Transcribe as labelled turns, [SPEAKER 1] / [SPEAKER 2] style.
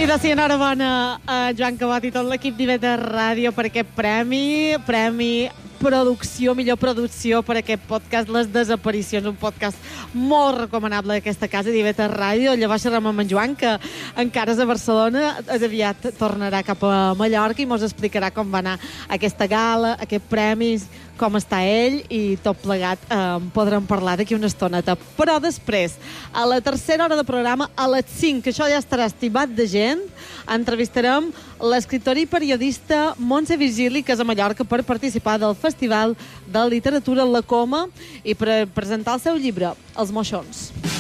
[SPEAKER 1] I de ser enhorabona a Joan Cabot i tot l'equip d'IV3 Ràdio per aquest premi producció, millor producció per aquest podcast, Les Desaparicions, un podcast molt recomanable d'aquesta casa d'IV3 Ràdio. Llavors xerrem amb en Joan, que encara és a Barcelona, aviat tornarà cap a Mallorca i mos explicarà com va anar aquesta gala, aquest premi, com està ell, i tot plegat podrem parlar d'aquí una estoneta. Però després, a la tercera hora de programa, a les 5, que això ja estarà estimat de gent, entrevistarem l'escriptora i periodista Montse Virgili, que és a Mallorca, per participar del Festival de Literatura La Coma i per presentar el seu llibre, Els Moixons.